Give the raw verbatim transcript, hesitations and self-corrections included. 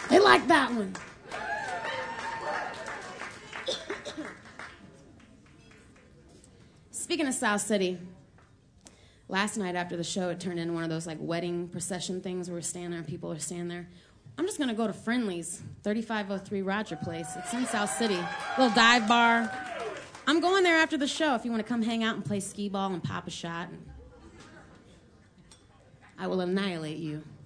They like that one. Speaking of South City, last night after the show, it turned into one of those like wedding procession things where we're standing there and people are standing there. I'm just going to go to Friendly's, thirty-five oh three Roger Place. It's in South City. Little dive bar. I'm going there after the show if you want to come hang out and play skee ball and pop a shot. And I will annihilate you.